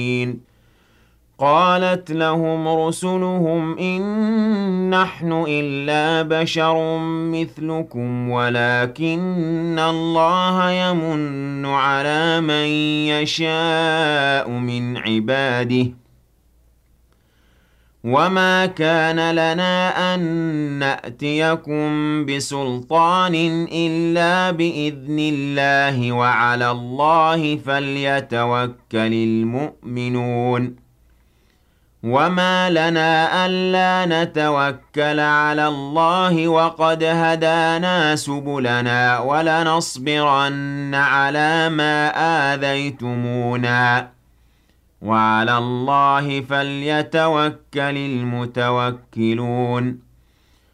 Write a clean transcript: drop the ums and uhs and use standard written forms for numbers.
قالت لهم رسلهم إن نحن إلا بشر مثلكم ولكن الله يمن على من يشاء من عباده وما كان لنا أن نأتيكم بسلطان إلا بإذن الله وعلى الله فليتوكل المؤمنون وما لنا ألا نتوكل على الله وقد هدانا سبلنا ولنصبرن على ما آذيتمونا وعلى الله فليتوكل المتوكلون